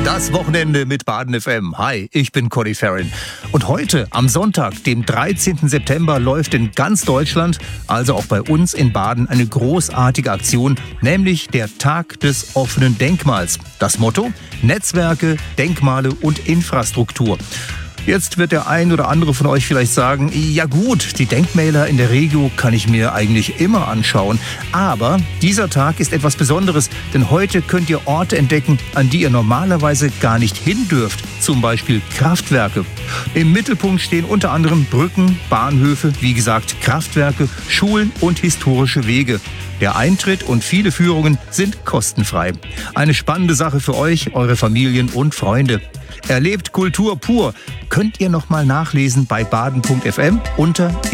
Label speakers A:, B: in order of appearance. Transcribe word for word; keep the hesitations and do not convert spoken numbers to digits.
A: Das Wochenende mit Baden F M. Hi, ich bin Conny Ferrin. Und heute, am Sonntag, dem dreizehnten September, läuft in ganz Deutschland, also auch bei uns in Baden, eine großartige Aktion, nämlich der Tag des offenen Denkmals. Das Motto: Netzwerke, Denkmale und Infrastruktur. Jetzt wird der ein oder andere von euch vielleicht sagen, ja gut, die Denkmäler in der Regio kann ich mir eigentlich immer anschauen. Aber dieser Tag ist etwas Besonderes, denn heute könnt ihr Orte entdecken, an die ihr normalerweise gar nicht hin dürft. Zum Beispiel Kraftwerke. Im Mittelpunkt stehen unter anderem Brücken, Bahnhöfe, wie gesagt Kraftwerke, Schulen und historische Wege. Der Eintritt und viele Führungen sind kostenfrei. Eine spannende Sache für euch, eure Familien und Freunde. Erlebt Kultur pur. Könnt ihr noch mal nachlesen bei baden punkt f m unter